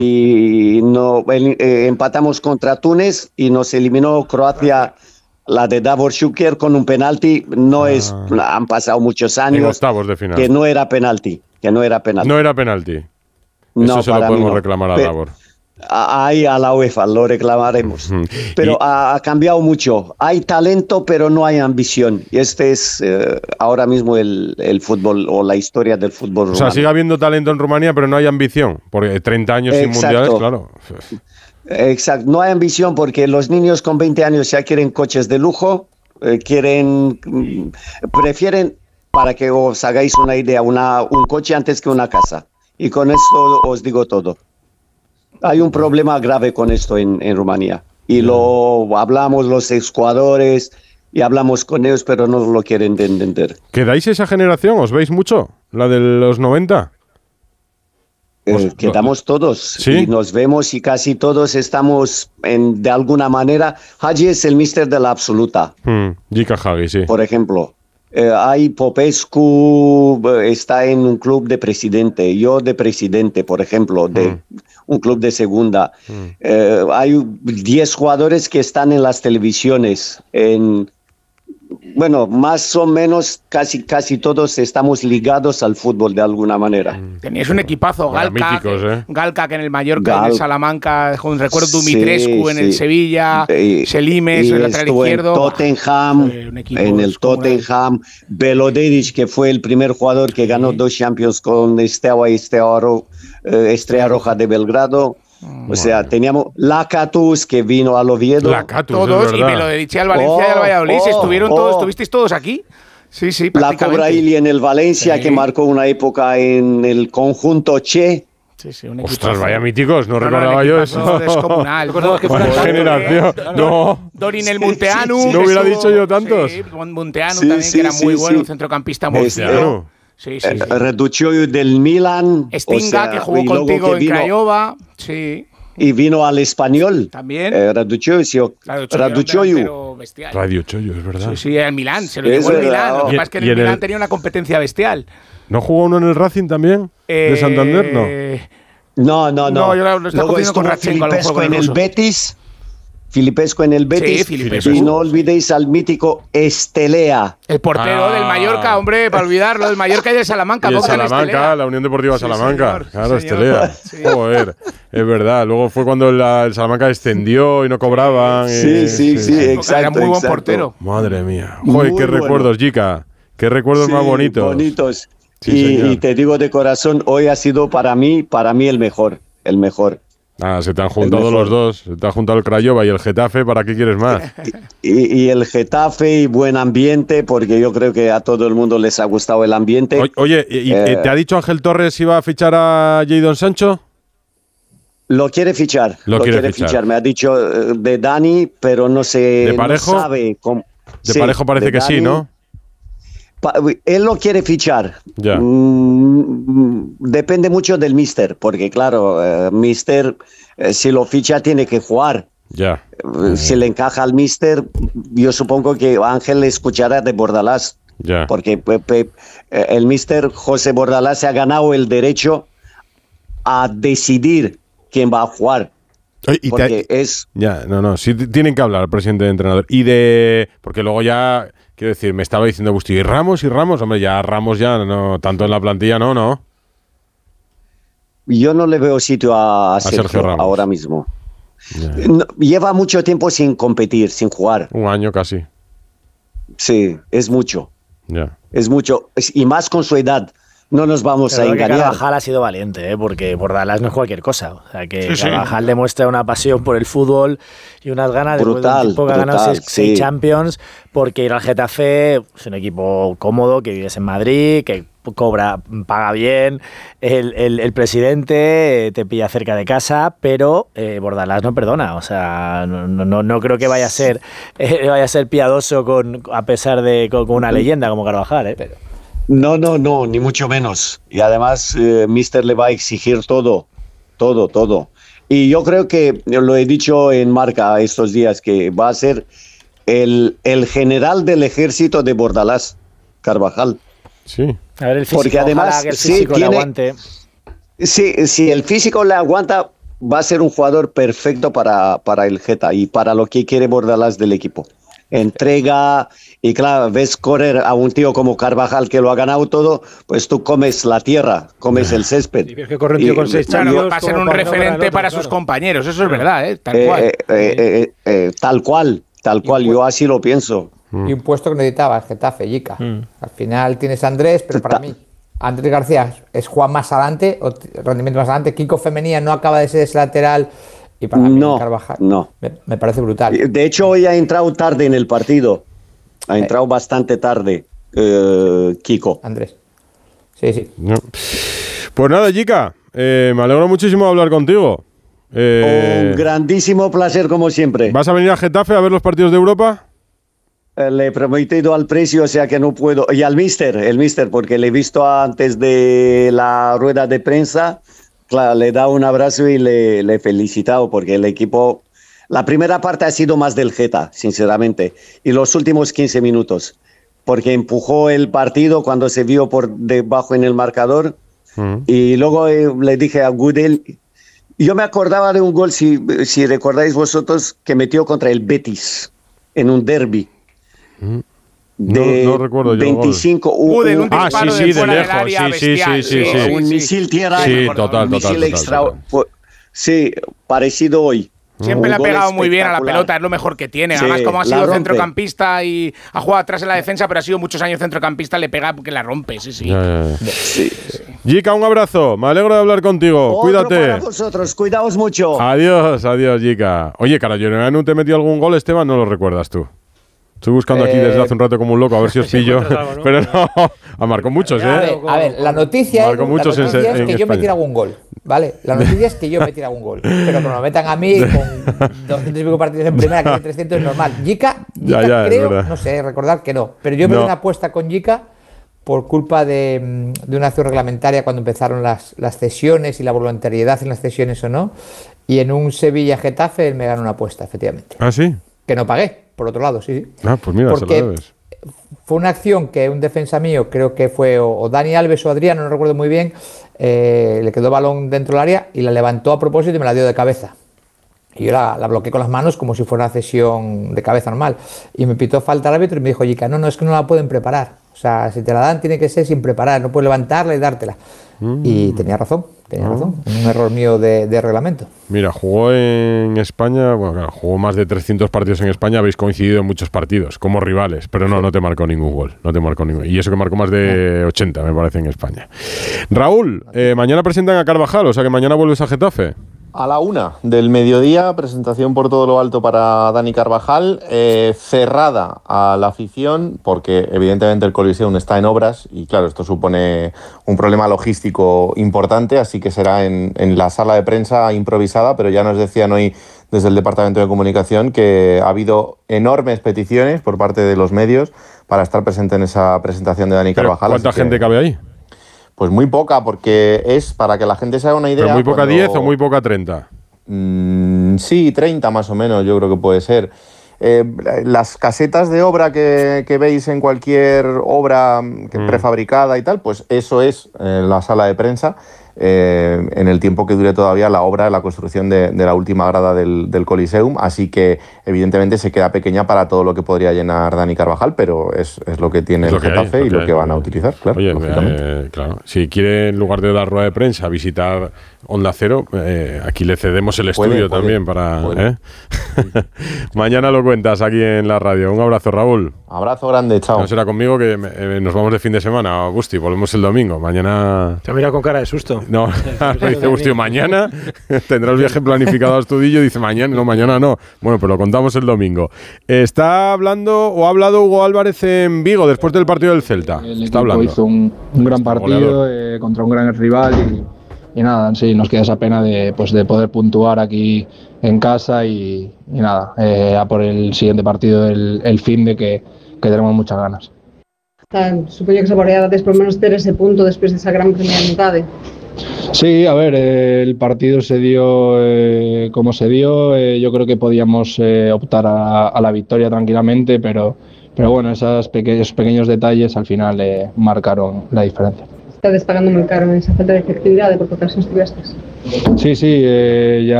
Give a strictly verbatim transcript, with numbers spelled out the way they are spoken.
y no, eh, empatamos contra Túnez y nos eliminó Croacia, la de Davor Šuker con un penalti. No ah. es, han pasado muchos años. En octavos de final. Que no era penalti, que no era penalti. No era penalti. Eso no, se lo podemos no. reclamar a Pe- Davor. Ahí a la UEFA lo reclamaremos. Pero y, ha, ha cambiado mucho. Hay talento, pero no hay ambición. Y este es eh, ahora mismo el, el fútbol o la historia del fútbol rumano. O sea, sigue habiendo talento en Rumanía, pero no hay ambición. Porque treinta años Exacto. sin mundiales, claro. Exacto. No hay ambición porque los niños con veinte años ya quieren coches de lujo, eh, quieren, prefieren, para que os hagáis una idea, una, un coche antes que una casa. Y con esto os digo todo. Hay un problema grave con esto en, en Rumanía y lo hablamos los exjugadores y hablamos con ellos, pero no lo quieren entender. ¿Quedáis esa generación? ¿Os veis mucho? ¿La de los noventa? Eh, quedamos todos. ¿Sí? Y nos vemos y casi todos estamos en, de alguna manera. Hagi es el míster de la absoluta. Hmm, Jika Hagi, sí. Por ejemplo. Eh, hay Popescu, está en un club de presidente, yo de presidente, por ejemplo, de mm. un club de segunda. Mm. Eh, hay diez jugadores que están en las televisiones, en, bueno, más o menos casi, casi todos estamos ligados al fútbol de alguna manera. Teníais un equipazo, Galca, míticos, ¿eh? Galca que en el Mallorca, Gal- en el Salamanca, con recuerdo Dumitrescu sí, en sí. el Sevilla, y, Selimes, y el lateral estuvo izquierdo. En Tottenham, en el Tottenham, Belodedic, que fue el primer jugador que ganó sí. dos Champions con Steaua y Steaua Ro- eh, Estrella Roja de Belgrado. O sea, teníamos Lacatus, que vino al Oviedo. Lacatus, todos, y me lo dediché al Valencia oh, y al Valladolid. Oh, ¿Estuvieron oh. todos? ¿Estuvisteis todos aquí? Sí, sí, prácticamente. La Cobraili en el Valencia, sí. que marcó una época en el conjunto Che. Sí, sí, un Ostras, vaya míticos, no, no recordaba no, yo eso. Descomunal. No, que fuera generación. No. Dorin el Munteanu. Sí, sí, sí. No hubiera dicho yo tantos. Sí, Munteanu sí, también, sí, que era sí, muy sí. bueno, un centrocampista muy bueno. Sí, sí, sí. Reduccio del Milan. Stinga, o sea, que jugó contigo en Craiova. Sí. Y vino al Español. También. Eh, Raducioiu. Raducioiu. Raducioiu, es verdad. Sí, sí, el Milán. Se lo llevó el Milán. Lo que pasa es que en el Milán el... tenía una competencia bestial. ¿No jugó uno en el Racing también? Eh, ¿De Santander? No. No, no, no. No, yo lo estaba confundiendo con Radchenko. Filipescu en el Betis. Filipescu en el Betis. Sí, Filipescu. Y no olvidéis al mítico Estelea. El portero ah. del Mallorca, hombre, para olvidarlo. Del Mallorca y del Salamanca. Y el Salamanca, la Unión Deportiva sí, Salamanca. Señor, claro, sí, Estelea. Sí. Joder, es verdad. Luego fue cuando la, el Salamanca descendió y no cobraban. Sí, y, sí, sí, sí, exacto. Era muy buen exacto. portero. Madre mía. Joder, muy qué bueno. recuerdos, Jika. Qué recuerdos sí, más bonitos. Bonitos. Sí, y, y te digo de corazón, hoy ha sido para mí, para mí el mejor. El mejor. Ah, se te han juntado los dos. Se te ha juntado el Craiova y el Getafe. ¿Para qué quieres más? Y, y el Getafe y buen ambiente, porque yo creo que a todo el mundo les ha gustado el ambiente. O, oye, ¿y, eh, ¿te ha dicho Ángel Torres si va a fichar a Jadon Sancho? Lo quiere fichar. Lo, lo quiere, quiere fichar. fichar. Me ha dicho de Dani, pero no sé. ¿De Parejo? No sabe cómo. De sí, Parejo parece de que Dani, sí, ¿no? Pa, él lo quiere fichar. Ya. Mm, depende mucho del míster, porque claro, eh, míster, eh, si lo ficha tiene que jugar. Ya. Eh, si le encaja al míster, yo supongo que Ángel le escuchará de Bordalás. Ya. Porque pe, pe, el míster José Bordalás se ha ganado el derecho a decidir quién va a jugar. Y porque te, es... Ya, no, no, sí tienen que hablar el presidente de entrenador. Y de... Porque luego ya, quiero decir, me estaba diciendo Bustillo, ¿y Ramos? ¿Y Ramos? Hombre, ya Ramos ya, no, tanto en la plantilla, no, no. Yo no le veo sitio a, a, a Sergio, Sergio Ramos ahora mismo. Yeah. No, lleva mucho tiempo sin competir, sin jugar. Un año casi. Sí, es mucho. Yeah. Es mucho. Y más con su edad. No nos vamos Pero a engañar. Carvajal ha sido valiente, ¿eh? Porque Bordalás no es cualquier cosa. O sea, que sí, Carvajal sí. demuestra una pasión por el fútbol y unas ganas de brutal, un tipo que ha ganado seis, sí. seis Champions, porque ir al Getafe es un equipo cómodo, que vives en Madrid, que cobra, paga bien, el, el, el presidente te pilla cerca de casa, pero eh, Bordalás no perdona. O sea, no, no, no creo que vaya a ser eh, vaya a ser piadoso con, a pesar de con, con una leyenda como Carvajal, ¿eh? Pero No, no, no, ni mucho menos. Y además, eh, míster le va a exigir todo, todo, todo. Y yo creo que, lo he dicho en Marca estos días, que va a ser el, el general del ejército de Bordalás, Carvajal. Sí. A ver el físico, porque además, que el físico sí, le tiene, aguante. Sí, si el físico le aguanta, va a ser un jugador perfecto para, para el Geta y para lo que quiere Bordalás del equipo. Entrega, y claro, ves correr a un tío como Carvajal que lo ha ganado todo, pues tú comes la tierra, comes el césped. Y ves que corre un tío con seis Claro, va a ser un referente para sus compañeros, eso es verdad, ¿eh? Tal Eh, cual. eh, eh, eh, eh, tal cual, tal cual, yo así lo pienso. Y un puesto que necesitaba el Getafe, Yica. Mm. Al final tienes a Andrés, pero para mí, Andrés García es Juan más adelante, o rendimiento más adelante. Kiko Femenía no acaba de ser ese lateral. Y para mí, no, Carvajal no. Me, me parece brutal. De hecho, hoy ha entrado tarde en el partido. Ha entrado eh. bastante tarde, eh, Kiko. Andrés. Sí, sí. No. Pues nada, Yica, eh, me alegro muchísimo de hablar contigo. Eh, Un grandísimo placer, como siempre. ¿Vas a venir a Getafe a ver los partidos de Europa? Eh, le he prometido al precio, o sea que no puedo. Y al mister, el mister, porque le he visto antes de la rueda de prensa. Claro, le he dado un abrazo y le, le he felicitado porque el equipo, la primera parte ha sido más del Geta, sinceramente, y los últimos quince minutos, porque empujó el partido cuando se vio por debajo en el marcador, uh-huh. y luego eh, le dije a Gudel, yo me acordaba de un gol, si, si recordáis vosotros, que metió contra el Betis en un derbi. Uh-huh. De no, no recuerdo yo veinticinco, un, un, un ah, sí, sí, de, de lejos, área, sí, sí, sí, sí, sí, un misil tierra, sí, total, un misil total, extra, total, total. sí, parecido hoy. Siempre le ha pegado muy bien a la pelota, es lo mejor que tiene. Sí, además, como ha sido centrocampista y ha jugado atrás en la defensa, pero ha sido muchos años centrocampista, le pega porque la rompe, sí, sí. Ya, ya, ya. sí, sí. Yica, un abrazo, me alegro de hablar contigo. Otro Cuídate. Para vosotros, cuidaos mucho. Adiós, adiós, Yica. Oye, Carayoneanu, ¿te metió algún gol, Esteban? ¿No lo recuerdas tú? Estoy buscando aquí desde hace un rato como un loco a ver si os pillo, algo, ¿no? Pero no, ha marcado muchos, ¿eh? A ver, a ver la noticia, es, la noticia en, es que en yo me tire algún gol, ¿vale? La noticia es que yo me tire algún gol, pero que me lo metan a mí con doscientos y pico partidos en primera, que hay trescientos es normal. Yica, Yica ya, ya, creo, no sé, recordar que no, pero yo me no. di una apuesta con Yica por culpa de, de una acción reglamentaria cuando empezaron las, las cesiones y la voluntariedad en las cesiones o no, y en un Sevilla-Getafe él me ganó una apuesta, efectivamente. ¿Ah, sí? Que no pagué. Por otro lado, sí, sí. Ah, pues mira, porque se lo debes. Fue una acción que un defensa mío, creo que fue o, o Dani Alves o Adriano, no recuerdo muy bien, eh, le quedó el balón dentro del área y la levantó a propósito y me la dio de cabeza. Y yo la, la bloqueé con las manos como si fuera una cesión de cabeza normal. Y me pitó falta al árbitro y me dijo, Yica, no, no, es que no la pueden preparar. O sea, si te la dan tiene que ser sin preparar, no puedes levantarla y dártela. Mm. Y tenía razón, tenía oh. razón. Un error mío de, de reglamento. Mira, jugó en España, bueno, claro, jugó más de trescientos partidos en España, habéis coincidido en muchos partidos, como rivales, pero no, sí. no te marcó ningún gol, no te marcó ningún. Y eso que marcó más de ochenta, me parece, en España. Raúl, eh, mañana presentan a Carvajal, o sea que mañana vuelves a Getafe. A la una del mediodía, presentación por todo lo alto para Dani Carvajal, eh, cerrada a la afición, porque evidentemente el Coliseum está en obras y claro, esto supone un problema logístico importante, así que será en, en la sala de prensa improvisada, pero ya nos decían hoy desde el Departamento de Comunicación que ha habido enormes peticiones por parte de los medios para estar presente en esa presentación de Dani Carvajal. ¿Cuánta gente cabe ahí? Pues muy poca, porque es para que la gente se haga una idea. ¿Pero muy poca cuando... diez o muy poca treinta? Mm, sí, treinta más o menos, yo creo que puede ser. Eh, las casetas de obra que, que veis en cualquier obra que mm. prefabricada y tal, pues eso es eh, la sala de prensa. Eh, en el tiempo que dure todavía la obra, la construcción de, de la última grada del, del Coliseum, así que evidentemente se queda pequeña para todo lo que podría llenar Dani Carvajal, pero es, es lo que tiene es el Getafe hay, y lo que, que van a utilizar, claro. Oye, eh, claro, si quiere en lugar de dar rueda de prensa visitar Onda Cero, eh, aquí le cedemos el puede, estudio puede, también para... ¿eh? Mañana lo cuentas aquí en la radio. Un abrazo, Raúl. Abrazo grande, chao. No será conmigo que eh, nos vamos de fin de semana, Gusti, volvemos el domingo. Mañana... Te mira con cara de susto. No, dice Gusti, mañana tendrá el viaje planificado a Astudillo, dice mañana, no, mañana no. Bueno, pues lo contamos el domingo. Está hablando, o ha hablado Hugo Álvarez en Vigo, después del partido del Celta. El Está equipo hablando. hizo un, un gran partido eh, contra un gran rival y, y nada, sí, nos queda esa pena de, pues, de poder puntuar aquí en casa y, y nada, eh, a por el siguiente partido el, el fin de que, que tenemos muchas ganas. Supoño que se podría por menos ter ese punto despois desa gran primeira metade. Sí, a ver, eh, el partido se dio eh, como se dio, eh, yo creo que podíamos eh, optar a, a la victoria tranquilamente, pero, pero bueno, esos pequeños, pequeños detalles al final eh, marcaron la diferencia. Estades pagando moi caro esa falta de efectividade porque ocasións tivestes. Sí, sí, eh, ya